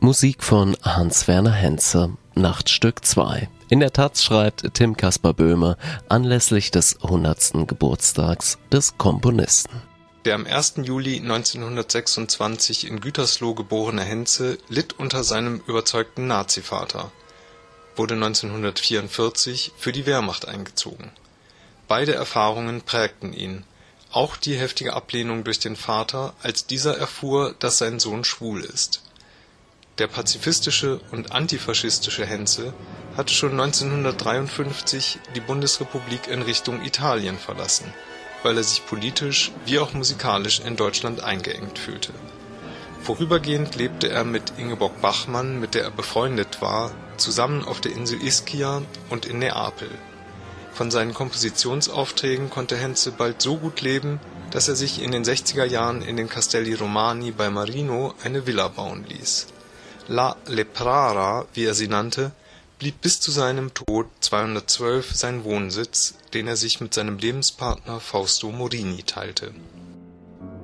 Musik von Hans-Werner Henze, Nachtstück 2. In der Taz schreibt Tim Caspar Böhme anlässlich des 100. Geburtstags des Komponisten. Der am 1. Juli 1926 in Gütersloh geborene Henze litt unter seinem überzeugten Nazivater, wurde 1944 für die Wehrmacht eingezogen. Beide Erfahrungen prägten ihn, auch die heftige Ablehnung durch den Vater, als dieser erfuhr, dass sein Sohn schwul ist. Der pazifistische und antifaschistische Henze hatte schon 1953 die Bundesrepublik in Richtung Italien verlassen, weil er sich politisch wie auch musikalisch in Deutschland eingeengt fühlte. Vorübergehend lebte er mit Ingeborg Bachmann, mit der er befreundet war, zusammen auf der Insel Ischia und in Neapel. Von seinen Kompositionsaufträgen konnte Henze bald so gut leben, dass er sich in den 60er Jahren in den Castelli Romani bei Marino eine Villa bauen ließ. La Leprara, wie er sie nannte, blieb bis zu seinem Tod 212 sein Wohnsitz, den er sich mit seinem Lebenspartner Fausto Morini teilte